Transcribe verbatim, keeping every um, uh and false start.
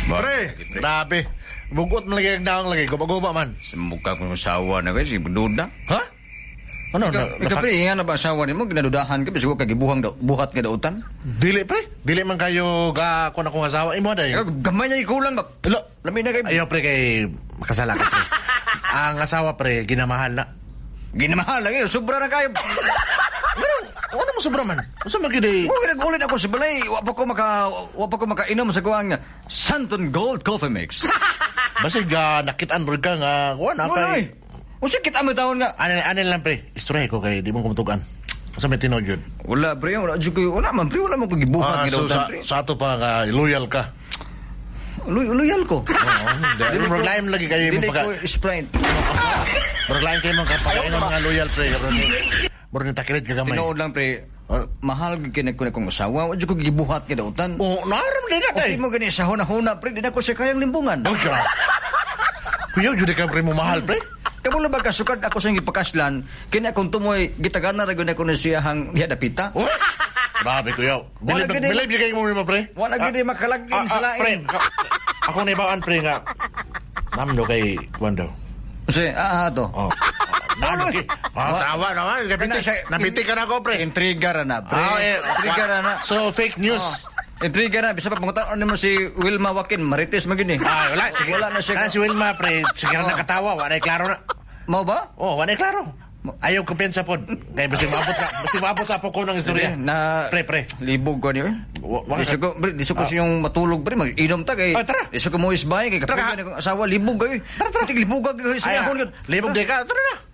Pre, grabe. Bugot na lagi ang daong lagi. Guba-guba man. Sa mukha ko ng asawa na kasi, duda. Ha? Ano? Ikaw, na, ikaw naka- pre, nga na ba asawa ni mo? Ginadudahan ka, basta ko kagibuhang da, buhat nga dautan. Dili, pre. Dili man kayo ga kung akong asawa. Imo day. Ikaw, gamay niya ikulang ba? Lo, Lamin na kayo. ayaw pre kay makasala ka pre. Ang asawa pre, ginamahal na. Ginamahal lang yun, sobra na kayo. Ano mo sobra man? Usa man gid Kung nag-ulit ako sa balay, wapa ko maka, wapa ko makainom sa kuwang nga Santon Gold Coffee Mix. Basig ga nakitaan ro ka nga wala Wala kay. eh. Usi kita mo taon nga. Ano ano lang pre, istorya ko kay di mo kumutugan. Sa may tinod yun. Wala pre, wala jud ko, wala man pre, wala mo ko gibuhat Ah, nga so dautan sa, pre. sa ato pa nga loyal ka. Loy loyal ko. Oo, hindi. Bro, lain lagi kayo Dili mo pagka. ko Sprite. Bro, lain kayo mga kapakain ng mga loyal pre. Bro, ni bro ni takilit ka gamay. Tinuod lang pre. Ah. Mahal gid kini ko na kong asawa, wala jud ko gibuhat nga dautan. Oh, naram din na Okay kay. mo gani sa huna-huna pre, di na ko siya kayang limbungan. Oh, siya. Kuya, jud ka pre mo mahal pre. Kamo na ba kasukad ako sa gipakaslan, kini akong tumoy gitagana ra gyud ako na siyahang diha dapita. Oh. Grabe kuya. Wala Bilib gid- bilib kay mo mo pre. Wala gid makalagin Ah, sa ah, pre, lain. ka- ako na ibaan pre nga. Namdo kay Wando. Kasi ah ah, to. Oh. Nano ki? Ah, Wa- tawa naman. Nabiti, Kana- nabiti ka na ko pre. Intriga ra na, pre. Ah, eh, Intriga ra na. So fake news. Oh. Intriga na, bisa pa pangutan mo si Wilma Joaquin, marites magini. Ah, wala. Sige. Wala na siya. Kana si Wilma pre, sige na Oh. nakatawa, wala na klaro na. Mau ba? Oh, wala na klaro. Ayaw kumpensa pod. Kaya basta maabot na, basta maabot sa po ko ng istorya. Na Pre, pre. libog ko niyo. Wa- wa- Diso ko, pre, diso ko Ah. siyang matulog pre, mag-inom ta kay. Ah, tara. Diso ko mo isbay kay Tara. kapag ko asawa libog kay. Tara, tara. Tig libog ka kay Ay, siya ko yun. libog di ka. Tara na.